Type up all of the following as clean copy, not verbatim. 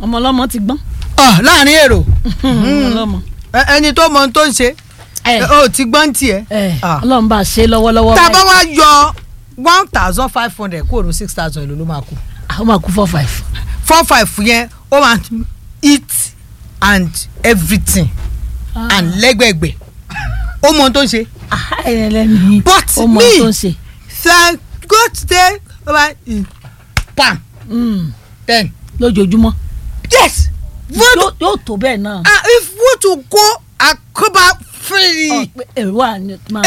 ọmọ ọlọ́mọ ti gbọ́n. láàrin èrò ọlọ́mọ. ẹni tó mọ ohun tó ń ṣe ó ti gbọ́n tiẹ̀. ọlọ́run bá ṣe lọ́wọ́lọ́wọ́. tá a bá wá yọ 1,500 kúrò 6,000 èlò ló máa kú. ó máa kú 4,500. 4,500 yẹn ó máa eat and everything and lẹ́gbẹ̀gbẹ̀ ó mọ ohun tó ń ṣe. but me say go stay over pam 10 lójoojúmọ́. yes yóò tó bẹ́ẹ̀ náà. if we to go Akoba free Èrúwà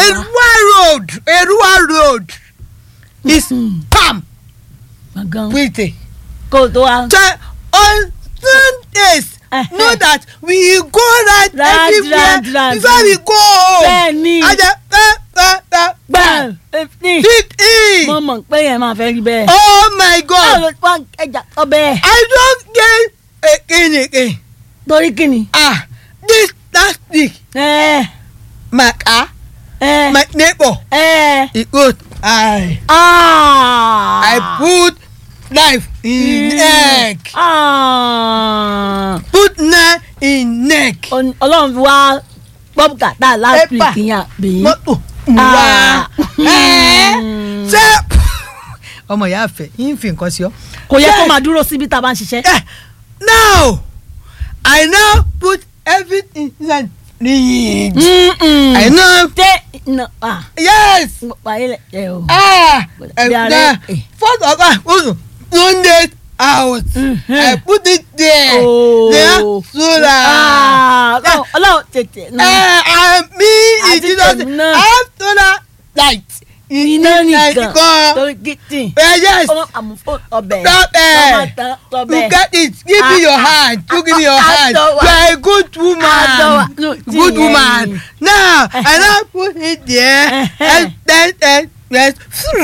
road is pam wait kó tó wá. on Sundays know that we go right everywhere before we go home. bẹ́ẹ̀ni gbà mo mọ̀ pé yẹn máa fẹ́ rí bẹ́ẹ̀. oh my God ẹja ọbẹ̀. I don't get a torí kíni. this last week my neighbor he goes I put knife in neck. Put knife in neck. Ọlọ́run wá pọ́pù kàtà last week yẹn bí. ṣé ọmọ ìyá àfẹ yín fi nǹkan sí ọ. kò yẹ kó máa dúró síbi tá a bá ń ṣiṣẹ́. now I now put everything inside the I know. Yes. First of all Sunday out. I put it there. Solar. Ọlọ́run tètè náà. Me it is I have solar light. Iná nìkan torí kìtì. Yes. Ọbẹ̀. You get it. Give me your hand. You give me your hand. You are a good woman. Good woman. Now I now put it there and then yes,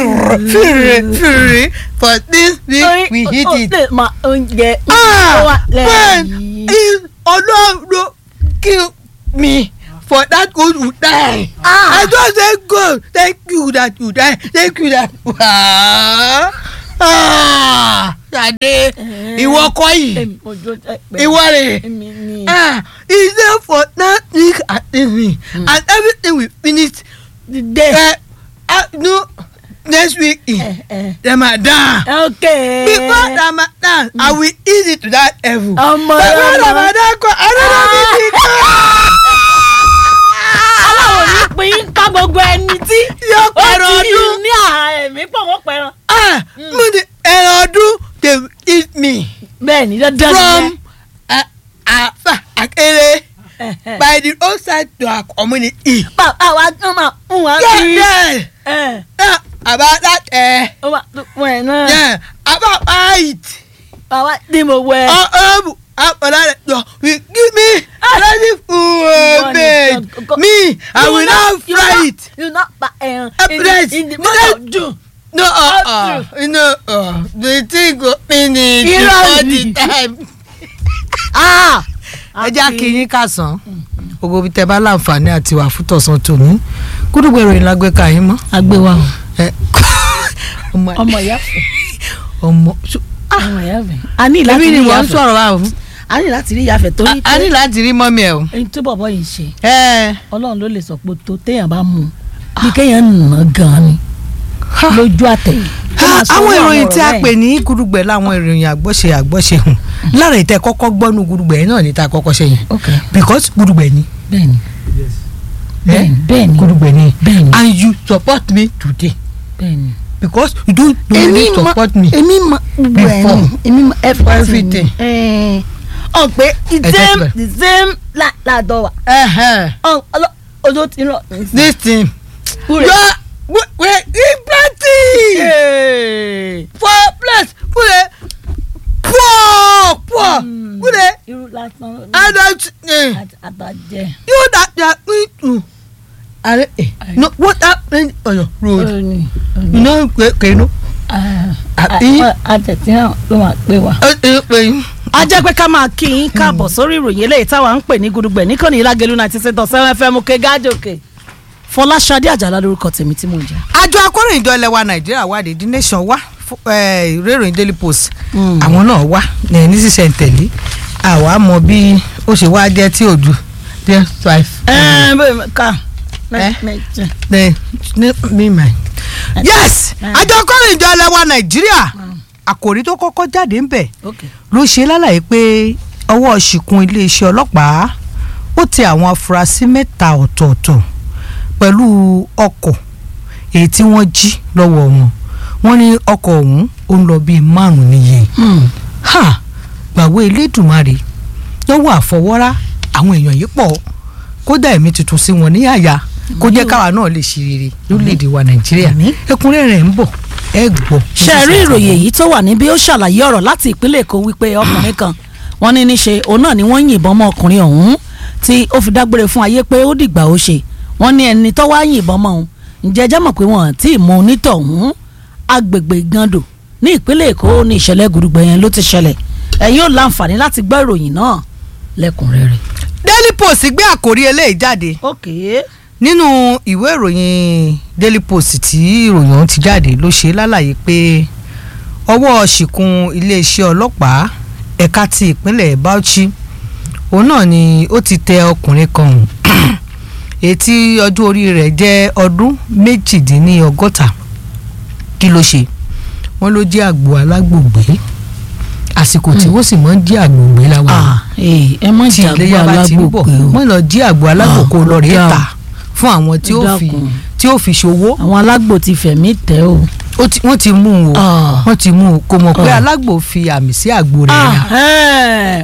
for this week we hit it. When Ọlọ́run kill me for that good you die. I just say God thank you that you die. Thank you that. Ṣadé ìwọ kọ́ yìí ìwọ rẹ̀ is there for that week at evening and everything we finish the day. No, next week Ramadan. Okay. Before Ramadan, I will eat it to that level. Before Ramadan, I don't know if aláwọ̀ ní pín ká gbogbo ẹni tí yóò pẹ̀rọ ọdún ní ẹ̀mí pọ̀ wọ́n pẹ̀rọ. Mo ní ẹ̀rọ ọdún they eat me. Bẹ́ẹ̀ni dandan from Akere by the outside to our community. Àwa kan máa ń wá sí. About that ó wà tó fún ẹ náà. yeah about height. Àwa tí mo wẹ̀. We give me ready food me I will not fry it. You not buy in the month of June. No the thing go finish before the time. ẹ jẹ́ kí yín kásán gbogbo bí tẹ bá láǹfààní àti wà fún tọ̀sán tòun Gúdúgbẹ̀ ìròyìn lágbé ká yín mọ́. àgbéwà ọmọ ìyá fẹ́. ọmọ ìyá fẹ́. a ní láti rí ìyá fẹ́. a ní láti rí ìyá fẹ́ torí. a ní láti rí mọ́mí ẹ̀ o. èyí tó bọ̀bọ̀ yìí ṣe. Ọlọ́run ló lè sọ pé tó téèyàn bá mú bí kéèyàn nà gan-an ni lójú àtẹ̀yìn. àwọn ìròyìn tí a pè ní Gúdúgbẹ̀ láwọn ìròyìn àgbọ́ṣe hàn lára ìtẹ́ kọ́kọ́ gbọ́nú Gúdúgbẹ̀ náà ní ta kọ́kọ́ ṣe yẹn because Gúdúgbẹ̀ ni. bẹ́ẹ̀ni Gúdúgbẹ̀ ni and you support me today because you don't normally support me before everything. ọ̀pẹ the same ládọ́wà olóòtú náà. this thing we plenty for place poor adult you that they are going to no what happened on your road you know keno àtẹ̀tí náà ló máa pè wá. a jẹ́ pé ká máa kí yín káàbọ̀ sórí ìròyìn eléyìí táwa ń pè ní Gúdúgbẹ̀ níkànnì Lágelú 96.7 FM gájòkè. Fọláṣadé Àjàlá lórúkọ tèmi tí mò ń jẹ́. àjọ akọ̀ròyìn ìjọ ilẹ̀ wa Nàìjíríà wádìí The Nation wá ìròyìn Daily Post àwọn náà wá ní sísẹ̀ ń tẹ̀lé àwa mọ bí ó ṣe wá jẹ́ tí òdu jẹ́ 5. Yes àjọ kọrin ìjọ ẹlẹ́wà Nàìjíríà àkòrí tó kọ́kọ́ jáde ń bẹ̀ ló ṣe lálàyé pé ọwọ́ ṣìkún iléeṣẹ́ ọlọ́pàá ó tẹ àwọn afurasí 3 ọ̀tọ̀ọ̀tọ̀ pẹ̀lú ọkọ̀ èyí tí wọ́n jí lọ́wọ́ wọn. Wọ́n ní ọkọ̀ ọ̀hún ó ń lọ bíi 5 níye. Gbàwé Elédùmarè lọ́wọ́ àfọwọ́rá àwọn èèyàn yìí pọ̀ kódà ẹ̀mí tuntun sí wọn ní àyà kó jẹ́ káwa náà lè ṣe rere lórílẹ̀‐èdè wa Nàìjíríà. Ẹ̀kúnrẹ́rẹ́ ń bọ̀ ẹ gbọ́. ṣe rí ìròyìn èyí tó wà níbí ó ṣàlàyé ọ̀rọ̀ láti ìpínlẹ̀ Èkó wípé ọkùnrin kan wọ́n ní níṣe òun náà ni wọ́n yìnbọn mọ́ ọkùnrin ọ̀hún tí ó fi dágbére fún ayé pé ó dìgbà ó ṣe. Wọ́n ní ẹni tó wá yìnbọn mọ́ òun ǹjẹ́ jẹ́ mọ̀ pé wọ́n ti mú onítọ̀hún agbègbè Ìgàndò ní ìpínlẹ̀ Èkó ní ìṣẹ̀lẹ̀ gudugbẹ̀ yẹn ló ti ṣẹlẹ̀. Ẹ̀yin ò láǹfààní láti gbọ́ ìròyìn náà lẹ́kùnrẹ́rẹ́. Daily Post gbé àkórí eléyìí jáde nínú ìwé ìròyìn Daily Post tí ìròyìn ọ̀hún ti jáde ló ṣe lálàyé pé ọwọ́ ṣìkún iléeṣẹ́ ọlọ́pàá ẹ̀ka ti ìpínlẹ̀ Bauchi òun náà ni ó ti tẹ ọkùnrin kan èyí tí ọjọ́ orí rẹ̀ jẹ́ ọdún 62. Kí ló ṣe? Wọ́n ló jẹ́ àgbò alágbògbé àsìkò tí wọ́n sì mọ́ ń jí àgbògbé láwọn ẹ mọ̀ jí àgbò alágbògbé o wọ́n lọ jí àgbò alágbòkó lọ rí ta fún àwọn tí ó fi ṣòwò. àwọn alágbò ti fẹ̀mí tẹ́ o. wọ́n ti mú o wọ́n ti mú o kò mọ̀ pé alágbò fi àmì sí àgbò rẹ̀ náà.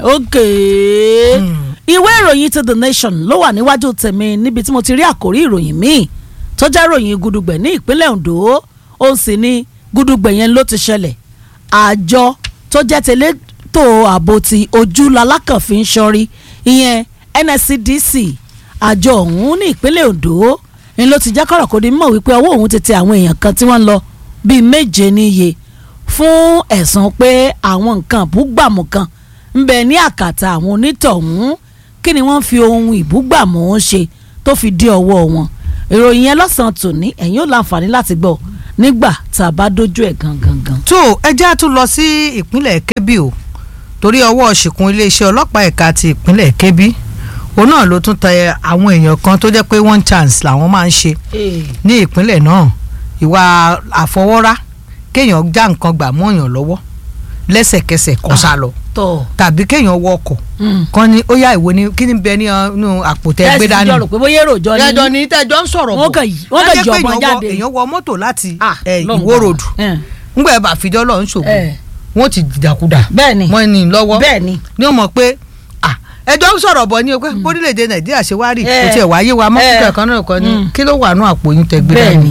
ìwé ìròyìn ti The Nation ló wà níwájú tèmi níbi tí mo ti rí àkórí ìròyìn míì tó jẹ́ ìròyìn gudugbẹ̀ ní ìpínlẹ̀ Ondo ó sì ní gudugbẹ̀ yẹn ló ti ṣẹlẹ̀. Àjọ tó jẹ́ tẹ̀létò ààbò ti ojú lalákànfin ṣọ́rí ìyẹn NSCDC àjọ ọ̀hún ní ìpínlẹ̀ Ondo ni ló ti jẹ́ kọ̀rọ̀ kó di mọ̀ wípé ọwọ́ òun ti tẹ àwọn èèyàn kan tí wọ́n lọ bíi 7 níye fún ẹ̀sùn pé àwọn nǹkan ìbúgbàmù kan ń bẹ ní àkàtà àwọn onítọ̀hún. Kí ni wọ́n fi ohun ìbúgbàmù ṣe tó fi dé ọwọ́ wọn? Ìròyìn yẹn lọ́sàn-án tòní ẹ̀yin ò láǹfààní láti gbọ́ nígbà tá a bá dójú ẹ̀ gangan. tó ẹjẹ́ á tún lọ sí ìpínlẹ̀ Kebbi o torí ọwọ́ ṣìkún iléeṣẹ́ ọlọ́pàá ẹ̀ka ti ìpínlẹ̀ Kebbi òun náà ló tún tẹ àwọn èèyàn kan tó jẹ́ pé 1 chance làwọn máa ń ṣe ní ìpínlẹ̀ náà. Ìwà àfọwọ́rá kéèyàn já nǹkan gbà mọ́ èèyàn lọ́wọ́ lẹ́sẹ̀kẹsẹ̀ kó sá lọ tàbí kéèyàn wọ ọkọ̀ kan ní ó yá ìwo ni kí ni bẹ nínú àpò tẹ gbé dání. tẹ́sí jọ̀rọ̀ pé bóyá èròjọ́ ni ẹjọ́ ni tẹ́jọ́ ń sọ̀rọ̀ bọ̀ wọ́n kàn jọ ọmọ jáde. èèyàn wọ mọ́tò láti Ìwó ròdù ńgbà ẹ̀ bá fìdí Ọlọ́run ṣògo wọ́n ti dìdàkudà wọ́n ní lọ́wọ́ ní ọmọ pé ẹjọ́ ń sọ̀rọ̀ bọ̀ ní o pé orílẹ̀-èdè Nàìjíríà ṣe wá rí kò tiẹ̀ wáyé wa mọ́kúkẹ́ kan náà kan ní kí ló wà nù àpò yín tẹ gbé dání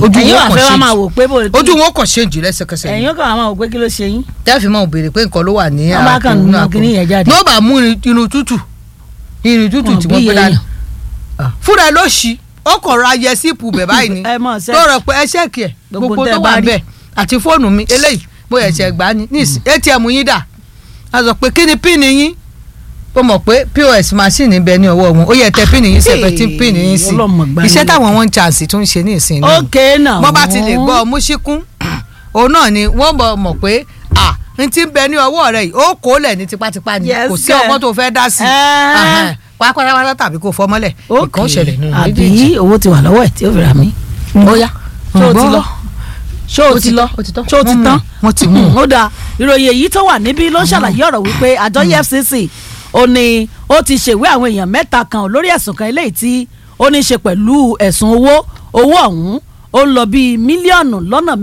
ojú wọn kàn ṣe jù lẹ́sẹ̀kẹsẹ̀ ẹ̀yin kan máa wò pé kí ló ṣe yín. tẹ́ẹ̀fì máa béèrè pé nǹkan ló wà ní àpò náà ní ó bá mú irun tútù tí wọ́n gbé dání fúnra ẹ ló ṣí ó kàn ra yẹ síìpù bẹ̀ báyìí ni tó rọ pé ẹ ṣẹ́ẹ̀kì ẹ̀ gbogbo tó wà bẹ̀ àti fóònù mi eléyìí bóyá ẹ̀ṣẹ̀ gbá ní ATM yín dà á sọ pé kí ni píìnì yín ó mọ̀ pé POS machine bẹ ní ọwọ́ wọn ó yẹ tẹ píìnì yín sẹ́fẹ̀ tí píìnì yín sí iṣẹ́ táwọn 1 chance tún ń ṣe ní ìsìn náà wọ́n bá ti lè gbọ́ ọmú síkún òun náà ni wọ́n mọ̀ pé n ti bẹ ní ọwọ́ rẹ̀ yìí ó kó lẹ̀ ní tipátipá ni kò sí ọgbọ́n tó fẹ́ dá sí pátápátá tàbí kó fọmọ́lẹ̀ ìkan ṣẹlẹ̀ nínú méjèèjì. àbí owó ti wà lọ́wọ́ ẹ̀ tí ó fi rà mí. ó yá ṣó o ti tán wọ́n ti mú ó dáa ìròyìn èyí tó wà níbí ló ń ṣàlàyé ọ̀rọ̀ wípé àjọ EFCC ó ní ó ti ṣèwé àwọn èèyàn 3 kan lórí ẹ̀sùn kan eléyìí tí ó ní ṣe pẹ̀lú ẹ̀sùn owó ọ̀hún ó ń lọ bíi mílíọ̀nù lọ́nà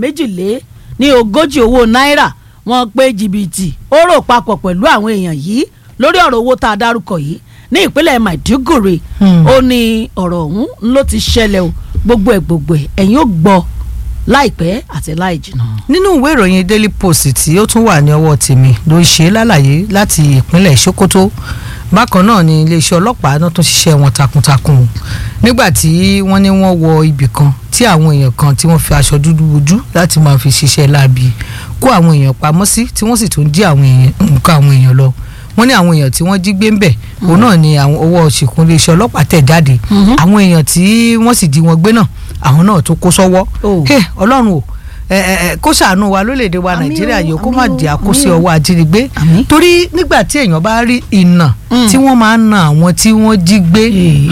42 owó náírà. Wọ́n pé jìbìtì ó rò papọ̀ pẹ̀lú àwọn èèyàn yìí lórí ọ̀rọ̀ owó tá a dárúkọ yìí ní ìpínlẹ̀ Maiduguri. Ó ní ọ̀rọ̀ ọ̀hún ló ti ṣẹlẹ̀ o gbogbo ẹ̀ ẹ̀yin ó gbọ́ láìpẹ́ àti láì jìnnà. Nínú ìwé ìròyìn Daily Post tí ó tún wà ní ọwọ́ tèmi ló ṣe lálàyé láti ìpínlẹ̀ Sokoto. Bákan náà ni iléeṣẹ́ ọlọ́pàá náà tún ṣiṣẹ́ wọn takuntakun nígbà tí wọ́n ní wọ́n wọ ibì kan tí àwọn èèyàn kan tí wọ́n fi aṣọ dúdú bojú láti máa fi ṣiṣẹ́ láabi kó àwọn èèyàn pamọ́ sí tí wọ́n sì tún jí nǹkan àwọn èèyàn lọ. Wọ́n ní àwọn èèyàn tí wọ́n jí gbé ń bẹ̀ òun náà ni àwọn ọwọ́ ṣìkún iléeṣẹ́ ọlọ́pàá tẹ̀ jáde àwọn èèyàn tí wọ́n sì jí wọn gbé náà àwọn náà tó kó sọ́wọ́ Ọlọ́run o kó ṣàánú wa lórílẹ̀‐èdè wa Nàìjíríà yìí kó má jẹ́ àkóso ọwọ́ ajínigbé torí nígbà tí èèyàn bá rí ìnà tí wọ́n máa ń na àwọn tí wọ́n jí gbé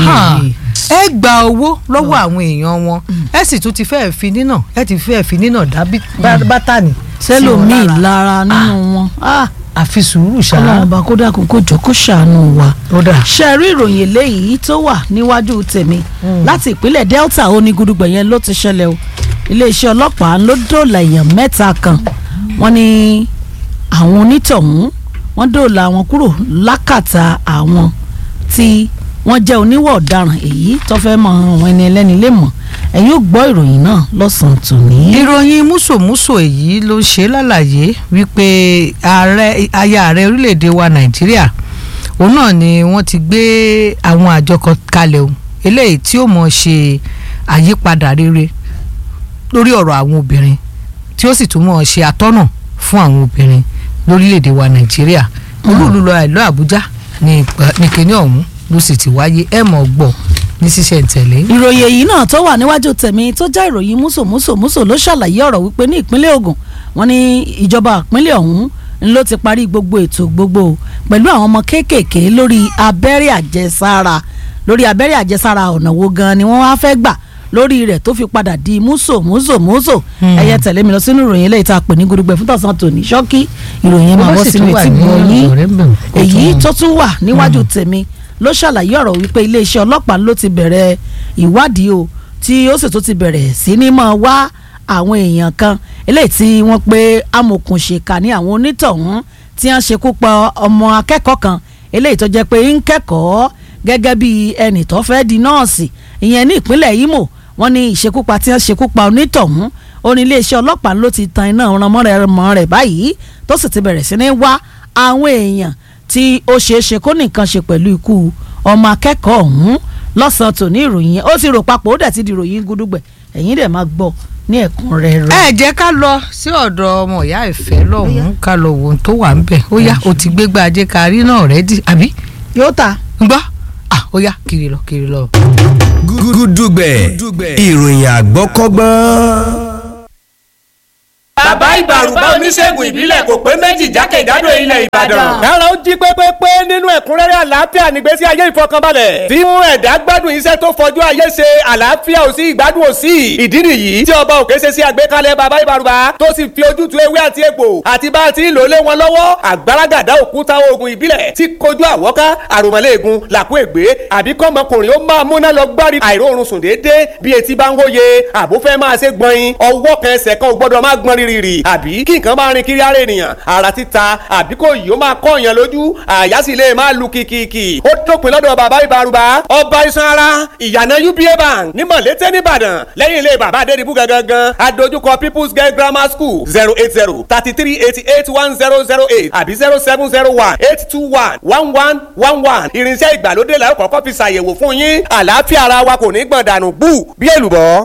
ẹ gba owó lọ́wọ́ àwọn èèyàn wọn ẹ sì tún ti fẹ́ẹ̀ fi nínà dá bátànì sẹ́lòmíì lára nínú wọn àfi sùúrù ṣáà Ọlọ́run ọba kó dákun kó jọ kó ṣàánú wa ṣe rí ìròyìn eléyìí tó wà níwájú tèmi láti ìpínlẹ̀ Delta ó ní gudugbẹ̀ yẹn ló ti ṣẹlẹ̀ o iléeṣẹ́ ọlọ́pàá ló dóòlà èèyàn mẹ́ta kan wọ́n ní àwọn onítọ̀hún wọ́n dóòlà wọn kúrò lákàtà àwọn tí wọ́n jẹ́ oníwà ọ̀daràn èyí tó fẹ́ mọ àwọn ẹni ẹlẹ́ni lè mọ̀ ẹ̀yin ò gbọ́ ìròyìn náà lọ́sàn-án tòní. ìròyìn músòmúsò èyí ló ṣe lálàyé wípé aya ààrẹ orílẹ̀-èdè wa Nàìjíríà òun náà ni wọ́n ti gbé àwọn àjọ kan kalẹ̀ o eléyìí tí ó mọ̀ ṣe àyípadà rere lórí ọ̀rọ̀ àwọn obìnrin tí ó sì tún mọ̀ ṣe àtọ́nà fún àwọn obìnrin lórílẹ̀-èdè wa Nàìjíríà olúùlú lọ àìlọ́ Àbújá ní kíní ọ̀hún ló sì ti wáyé ẹ̀ mọ̀ gbọ́ ní ṣíṣẹ̀ ntẹ̀lé. ìròyìn èyí náà tó wà níwájú tèmi tó jẹ́ ìròyìn músòmúsò ló ṣàlàyé ọ̀rọ̀ wípé ní ìpínlẹ̀ Ògùn wọ́n ní ìjọba ìpínlẹ̀ ọ̀hún ló ti parí gbogbo ètò gbogbo pẹ̀lú àwọn ọmọ kéékèèké lórí abẹ́rẹ́ àjẹsára ọ̀nà wo gan ni wọ́n wá fẹ́ gbà lórí rẹ̀ tó fi padà di músòmúsò ẹ̀yẹ tẹ̀lé mi lọ sínú ìròyìn eléyìí tá a pè ní gudugbẹ̀ fún tọ̀sán tòní ṣọ́kí ìròyìn máa bọ́ sínú etí gbọ̀nyìn èyí tó tún wà níwájú tèmi ló ṣàlàyé ọ̀rọ̀ wípé iléeṣẹ́ ọlọ́pàá ló ti bẹ̀rẹ̀ ìwádìí o tí ó sì tún ti bẹ̀rẹ̀ sí ní máa wá àwọn èèyàn kan eléyìí tí wọ́n pe amòkùnṣèkà ní àwọn onítọ̀hún tí wọ́n ṣekú pa ọmọ akẹ́kọ̀ọ́ kan eléyìí tó jẹ́ pé ń kẹ́kọ̀ọ́ gẹ́gẹ́ bí ẹnì tó fẹ́ di nọ́ọ̀sì ìyẹn ní ìpínlẹ̀ Imo wọ́n ní ìṣekúpa tí wọ́n ṣekú pa onítọ̀hún ó ní iléeṣẹ́ ọlọ́pàá ló ti tan iná ránmọ́ rẹ̀ báyìí tó sì ti bẹ̀rẹ̀ sí ní wá àwọn èèyàn tí ó ṣeé ṣe kó nìkan ṣe pẹ̀lú ikú ọmọ akẹ́kọ̀ọ́ ọ̀hún lọ́sàn-án tòní ìròyìn yẹn ó sì rò papọ̀ ó dẹ̀ ti di ìròyìn gudugbẹ̀ ẹ̀yin dẹ̀ máa gbọ́ ní ẹ̀kúnrẹ́rẹ́. ẹ jẹ́ ká lọ sí ọ̀dọ̀ ọmọ ìyá ìfẹ́ lọ́hùn-ún ká lọ wo ohun tó wà ń bẹ̀ ó yá o ti gbégbá ajé kárí náà rẹ́dí àbí. yóò ta. ń gbọ́ ó yá kiri lọ. gudugbẹ̀ ìròyìn àgbọ́kọ́gbọ́n. bàbá ìbàrùbá oníṣègùn ìbílẹ̀ kò pé méjì jákèjádò ilẹ̀ Ìbàdàn. kára ó jí pépépé nínú ẹ̀kúnrẹ́rẹ́ àlàáfíà nígbésí ayé ìfọkànbalẹ̀. tí mú ẹ̀dá gbádùn iṣẹ́ tó fọjú ayé ṣe àlàáfíà ò sí ìgbádùn ò sí. ìdí nìyí tí ọba òkè ṣe sí àgbékalẹ̀ bàbá ìbàrùbá tó sì fi ojútùú ewé àti egbò àti bá a ti ń lò lé wọn lọ́wọ́ àgbàràgàdá òkúta oògùn ìbílẹ̀ tí kojú àwọ́ká àròmọ̀lẹ́ẹ̀gùn làkú ègbé àbí kọ́mọkùnrin ó máa múná lọ gbárí àìróorun sùn déédéé bí etí bá ń wóye àbúfẹ́ máa ṣe gbọ̀nyin ọwọ́ kan ẹsẹ̀ kan ò gbọ́dọ̀ máa gbọ́n rírì àbí kí nǹkan máa rin kiri ara ènìyàn ara títa àbí kò yìí ó máa kọ́ èèyàn lójú àyà sì lè máa lu kìkìkì ó dópin lọ́dọ̀ bàbá ìbàrùbá ọba iṣan ara ìyànà UBA bank ní mọ̀lété nìbàdàn lẹ́yìn ilé bàbá adédìbú gangan adójúkọ People's Girl Grammar School 08033881008 àbí 07018211111 irinṣẹ́ ìgbàlódé la ó kọ́kọ́ fi ṣàyẹ̀wò fún yín àlàáfíà ara wa kò ní gbọ̀n dànù bú bí èlùbọ́.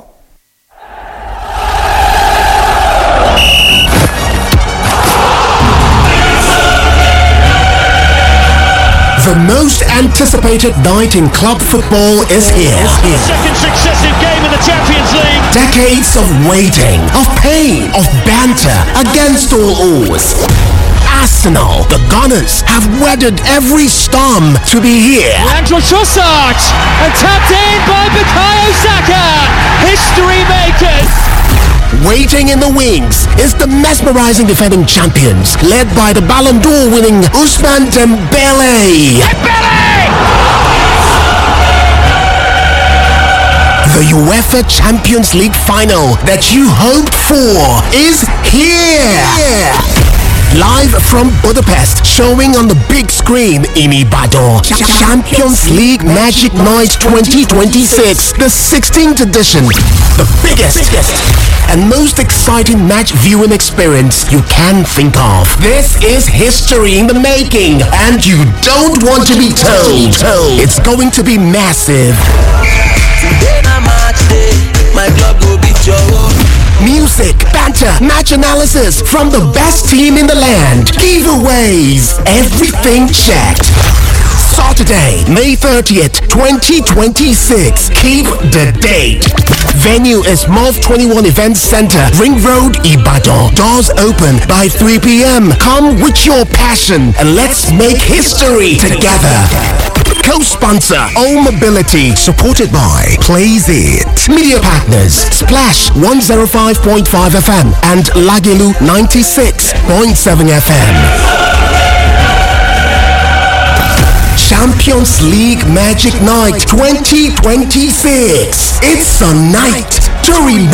The most anticipated night in club football is here. Second successive game in the Champions League. Decades of waiting, of pain, of banter against all odds. Arsenal, the Gunners, have weathered every storm to be here. Leandro Trossard and tapped in by Bukayo Saka. History makers. Waiting in the wings is the mesmerizing defending champions, led by the Ballon d'Or winning Ousmane Dembele. The UEFA Champions League final that you hoped for is here. Live from Budapest, showing on the big screen in Ibadan. Champions League Magic Night 2026, the 16th edition. The biggest and most exciting match viewing experience you can think of. This is history in the making, and you don't want to be told. It's going to be massive. Music, banter, match analysis from the best team in the land. Giveaways, everything checked. Saturday, May 30th, 2026. Keep the date. Venue is MOV 21 Events Center, Ring Road, Ibadan. Doors open by 3 p.m. Come with your passion and let's make history together. Co-sponsor All Mobility, supported by Plays It. Media partners Splash 105.5 FM and Lagilu 96.7 FM. Champions League Magic Night 2026. It's a night to remember.